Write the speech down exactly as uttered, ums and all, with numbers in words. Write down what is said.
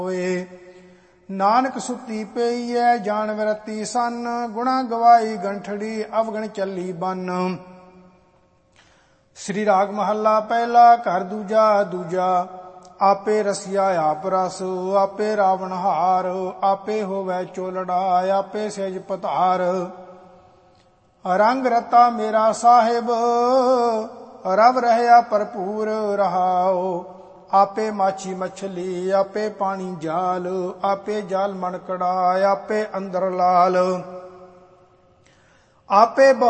ਹੋਏ। ਨਾਨਕ ਸੁਤੀ ਪਈ ਐ ਜਾਣ ਵਿਰਤੀ ਸੰਨ, ਗੁਣਾ ਗਵਾਈ ਗੰਠੜੀ ਅਵਗਣ ਚੱਲੀ ਬੰਨ। ਸ੍ਰੀ ਰਾਗ ਮਹੱਲਾ ਪਹਿਲਾ। ਘਰ ਦੂਜਾ ਦੂਜਾ ਆਪੇ ਰਸਿਆ ਆਪ ਰਸ, ਆਪੇ ਰਾਵਣ ਹਾਰ, ਆਪੇ ਹੋਵੇ ਚੋਲੜਾ, ਆਪੇ ਸਹਿਜ ਪਧਾਰ। ਰੰਗ ਰਤਾ ਮੇਰਾ ਸਾਹਿਬ, ਰਵ ਰਹਿਆ ਭਰਪੂਰ ਰਹਾਓ। ਆਪੇ ਮਾਛੀ ਮਛਲੀ, ਆਪੇ ਪਾਣੀ ਜਾਲ, ਆਪੇ ਜਾਲ ਮਣਕੜਾ, ਆਪੇ ਅੰਦਰ ਲਾਲ। ਆਪੇ